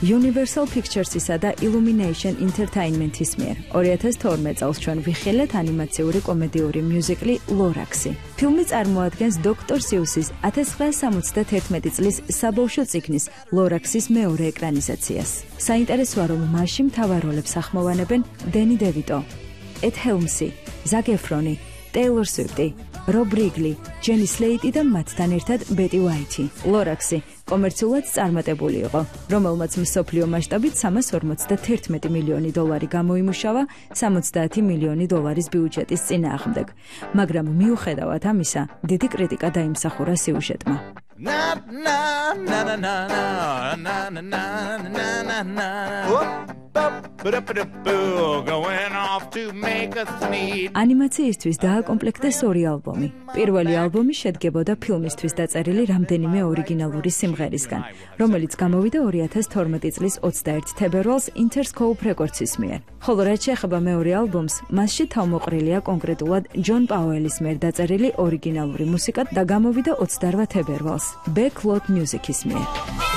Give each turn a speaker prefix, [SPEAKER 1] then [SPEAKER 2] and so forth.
[SPEAKER 1] Universal Pictures-ისა და Illumination Entertainment-ის მიერ 2012 წელს ჩვენ ვიხილეთ ანიმაციური კომედიური მიუზიკლი ლორაქსი. ფილმი წარმოადგენს დოქტორ სიუსის 1971 წლის საბავშვო წიგნის ლორაქსის მეორე ეკრანიზაციას. საინტერესოა, რომ მასში მთავარ როლებს ახმოვანებენ დენი დევიტო, ედ ჰელმსი, ზაკ ეფრონი, ტეილორ სვიფტი, რობ რიგლი, ჯენი სლეიტი და მათთან ერთად ბეტი უაითი. ლორაქსი კომერციულად წარმატებული იყო, რომელმაც მსოფლიო მასშტაბით $351 მილიონი გამოიმუშავა 70 მილიონი დოლარის ბიუჯეტის წინააღმდეგ, მაგრამ მიუხედავად ამისა, დიდი კრიტიკა დაიმსახურა სიუჟეტმა. ანიმაციისთვის დააკომპლექტეს 2 ალბომი. პირველი ალბომი შედგებოდა ფილმისთვის დაწერილი რამდენიმე ორიგინალური სიმღერისგან, რომელიც გამოვიდა 2012 წლის 21 თებერვალს Interscope Records-ის მიერ. ხოლო რაც შეეხება მეორე ალბომს, მასში თავმოყრილია კონკრეტულად ჯონ პაუელის მიერ დაწერილი ორიგინალური მუსიკა და გამოვიდა 28 თებერვალს Backlot Music-ის მიერ.